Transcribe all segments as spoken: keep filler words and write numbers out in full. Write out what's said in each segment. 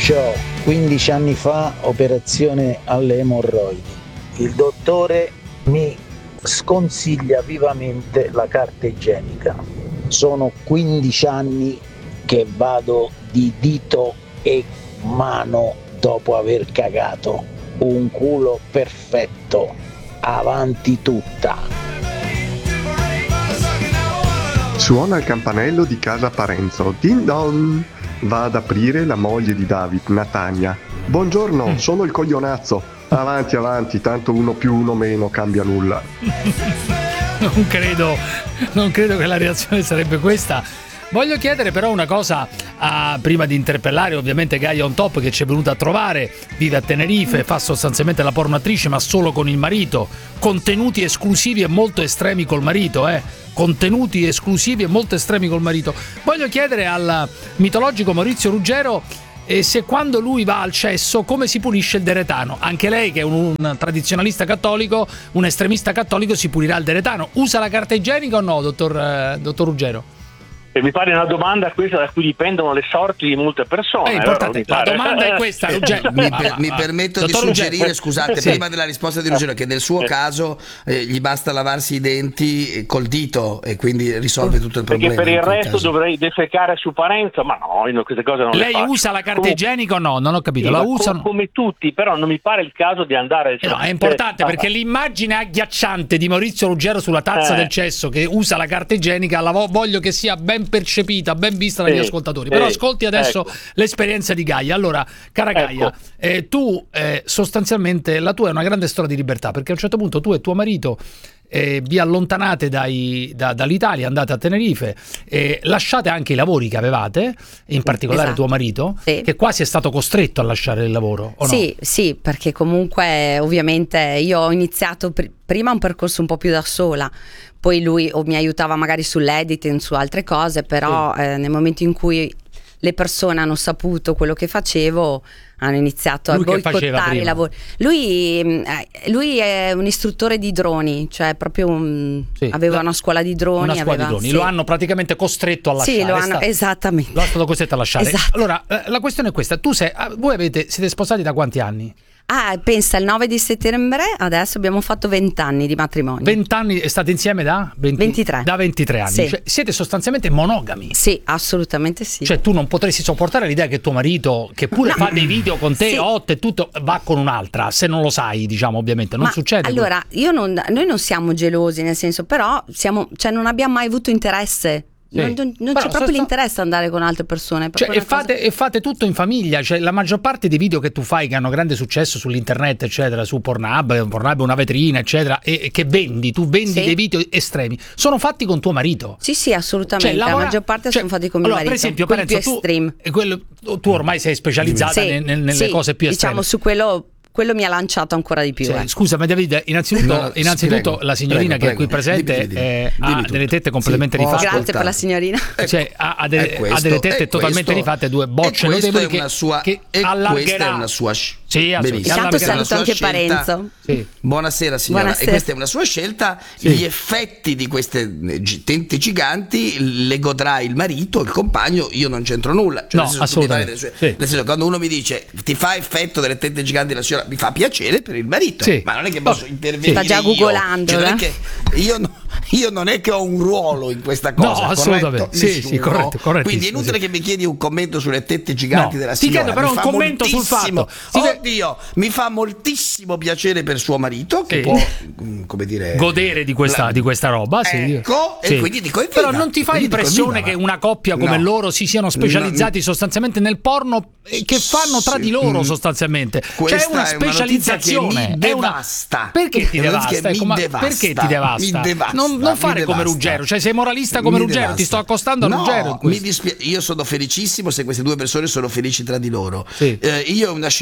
Ciao, quindici anni fa operazione alle emorroidi. Il dottore mi sconsiglia vivamente la carta igienica. Sono quindici anni che vado di dito e mano dopo aver cagato. Un culo perfetto, avanti tutta. Suona il campanello di casa Parenzo. Din don! Va ad aprire la moglie di David, Natania. Buongiorno, sono il coglionazzo. Avanti, avanti, tanto uno più uno meno cambia nulla. Non credo, non credo che la reazione sarebbe questa. Voglio chiedere però una cosa a, prima di interpellare ovviamente Gaia On Top, che ci è venuta a trovare, vive a Tenerife, fa sostanzialmente la pornoattrice ma solo con il marito, contenuti esclusivi e molto estremi col marito, eh? contenuti esclusivi e molto estremi col marito. Voglio chiedere al mitologico Maurizio Ruggero e se quando lui va al cesso come si pulisce il deretano. Anche lei che è un, un tradizionalista cattolico, un estremista cattolico, si pulirà il deretano. Usa la carta igienica o no, dottor, eh, dottor Ruggero? E mi pare una domanda questa da cui dipendono le sorti di molte persone. È importante, la domanda è questa, Ruggero. Mi, per, mi permetto Dottor di suggerire, Ruggero, scusate, sì. prima della risposta di Ruggero, che nel suo Sì. caso eh, gli basta lavarsi i denti col dito e quindi risolve tutto il Perché problema. per il in quel resto caso. dovrei defecare su Parenzo, ma no, io queste cose non le Lei faccio. usa la carta Comunque- igienica o no? Non ho capito. Sì, la ma usano? co- come tutti, però non mi pare il caso di andare. Eh no, è importante Eh, perché l'immagine agghiacciante di Maurizio Ruggero sulla tazza Eh. del cesso che usa la carta igienica la vo- voglio che sia ben percepita, ben vista dagli Sì, ascoltatori. Però sì, ascolti adesso ecco. l'esperienza di Gaia. Allora, cara Gaia, Ecco. eh, tu eh, sostanzialmente la tua è una grande storia di libertà, perché a un certo punto tu e tuo marito eh, vi allontanate dai- da- dall'Italia, andate a Tenerife, eh, lasciate anche i lavori che avevate, in particolare esatto. tuo marito, Sì. che quasi è stato costretto a lasciare il lavoro, o no? Sì, sì, perché comunque ovviamente io ho iniziato pr- prima un percorso un po' più da sola, poi lui o mi aiutava magari sull'editing, su altre cose, però eh, nel momento in cui le persone hanno saputo quello che facevo, hanno iniziato Lui a che faceva boicottare prima? i lavori. Lui, mh, eh, lui è un istruttore di droni, cioè proprio un- Sì. aveva una scuola di droni. Una scuola aveva- di droni, sì. lo hanno praticamente costretto a lasciare. Sì, lo È hanno, stato- esattamente. Lo è stato costretto a lasciare. Esatto. Allora, eh, la questione è questa: tu sei, ah, voi avete, siete sposati da quanti anni? Ah, pensa, il nove di settembre adesso abbiamo fatto venti anni di matrimonio. venti anni e state insieme da? venti ventitré. Da ventitré anni. Sì. Cioè, siete sostanzialmente monogami. Sì, assolutamente sì. Cioè, tu non potresti sopportare l'idea che tuo marito, che pure No. fa dei video con te, Sì. hot e tutto, va con un'altra. Se non lo sai, diciamo, ovviamente, non Ma succede. allora, io non, noi non siamo gelosi, nel senso, però siamo, cioè non abbiamo mai avuto interesse. Sì. Non, non- non Però c'è proprio sta- l'interesse ad andare con altre persone. è Cioè, proprio e, una cosa- fate, e fate tutto in famiglia, cioè la maggior parte dei video che tu fai che hanno grande successo sull'internet, eccetera, su Pornhub, Pornhub è una vetrina, eccetera, e, e che vendi, tu vendi Sì. dei video estremi, sono fatti con tuo marito. Sì, sì, assolutamente. Cioè, lavora- La maggior parte cioè, sono fatti con mio allora, marito. per esempio, quelli più Parenzo, tu, extreme. e quello- tu ormai sei specializzata Sì, nel- nel- nelle sì, cose più estreme. diciamo su quello, quello mi ha lanciato ancora di più. Cioè, eh. scusa, ma Davide, innanzitutto, No, no, innanzitutto prego, la signorina prego, che è qui prego. presente Dimmi, dimmi, eh, dimmi ha tutto. delle tette completamente Sì, ho rifatte. Grazie per la signorina. Cioè, ha, ha delle, È questo, ha delle tette è totalmente questo, rifatte, due bocce e questo notevoli è che, una sua, che e questa allargherà. è una sua sc- Sì, assolutamente. benissimo. Intanto Allargherà. saluto anche Sua scelta. Parenzo. Sì. Buonasera signora, Buonasera. e questa è una sua scelta. Sì. Gli effetti di queste eh, gi- tenti giganti le godrà il marito, il compagno, io non c'entro nulla. Cioè, No, nel senso, tu mi assolutamente, fai delle sue- sì. nel senso, quando uno mi dice ti fa effetto delle tette giganti la signora, mi fa piacere per il marito, Sì. ma non è che posso Oh, intervenire. Sta già io. googolando, Cioè, non è eh? che io, no- io non è che ho un ruolo in questa No, cosa. assolutamente. corretto? Sì, Nessuno. sì, corretto, correttissimo, Quindi è inutile sì. che mi chiedi un commento sulle tette giganti No, della ti signora. chiedo però Mi un fa commento sul moltissimo- fatto. Ti- Oddio, mi fa moltissimo piacere per suo marito che Sì. può, mm, come dire, godere di questa, la- di questa roba, sì. Ecco, e Sì. quindi dico evviva. Però non ti fa Quindi dico l'impressione evviva, che ma- una coppia come No. loro si siano specializzati No, sostanzialmente nel porno e che fanno tra di loro Mm. sostanzialmente? C'è Questa una è una notizia specializzazione, che mi è una- devasta. Perché ti È una notizia devasta? che Ecco, mi ma devasta. perché ti devasta? Mi devasta, non, non mi fare come devasta. Ruggero, cioè sei moralista come Mi Ruggero, devasta. ti sto accostando a no, Ruggero in mi questo. dispia- io sono felicissimo se queste due persone sono felici tra di loro. Sì. Eh, io è una scelta che non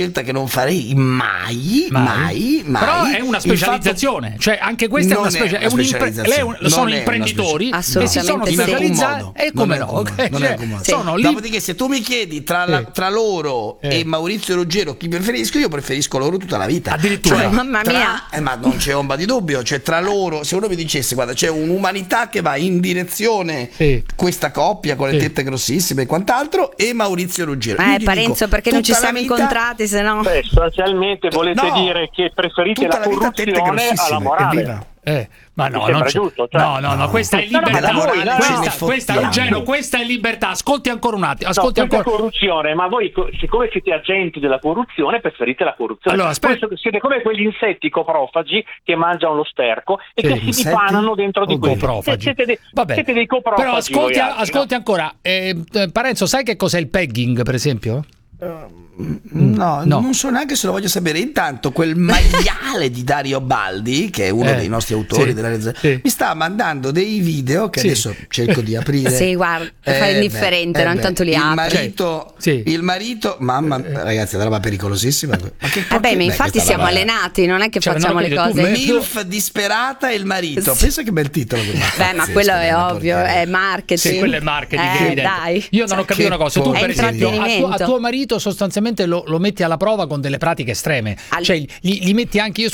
farei mai, mai, mai. mai. Però è una specializzazione, fatto... cioè anche questa non è una specializzazione. È un impre... Lei un... sono imprenditori e si sono specializzati. E come no? Okay. Cioè, sì. sono lì... Dopodiché, se tu mi chiedi tra, la, tra loro eh. e Maurizio Ruggero chi preferisco, io preferisco loro tutta la vita. Addirittura, cioè, mamma tra... mia, eh, ma non c'è ombra di dubbio. Cioè, tra loro, se uno mi dicesse, guarda, c'è un'umanità che va in direzione sì. questa coppia con le sì. tette grossissime e quant'altro, e Maurizio Ruggero. Eh, Parenzo, dico, perché non ci siamo vita... incontrati, se no. Beh, sostanzialmente volete no, dire che preferite la, la corruzione alla morale. Eh, ma no, non giusto, cioè. no, no, no, questa è libertà. No, no, questa, questa, Eugenio, questa è libertà. Ascolti ancora un attimo. Ascolti no, ancora. È corruzione, ma voi, siccome siete agenti della corruzione, preferite la corruzione. Allora, aspetta. Siete come quegli insetti coprofagi che mangiano lo sterco e sì, che si dipanano dentro di quelli. Siete, de- siete dei coprofagi. Però ascolti, altri, ascolti no? ancora. Eh, Parenzo, sai che cos'è il pegging, per esempio? No, no, non so neanche se lo voglio sapere. Intanto quel maiale di Dario Baldi, che è uno eh, dei nostri autori sì, della realizzazione, sì. mi sta mandando dei video che sì. adesso cerco di aprire. Sì, guarda, eh, fai indifferente, beh, non eh tanto li il apri. marito, sì. il marito, mamma, ragazzi, è una roba pericolosissima. Ma che eh beh, ma infatti siamo roba... allenati, non è che cioè, facciamo le cose. Milf disperata e il marito. Sì. Pensa che bel titolo. Beh, ma quello è ovvio, è marketing. Sì, quello è marketing. Eh, dai. Io non ho capito una cosa. Tu, per esempio, a tuo, a tuo marito sostanzialmente lo, lo metti alla prova con delle pratiche estreme, Al... cioè gli, gli metti anche io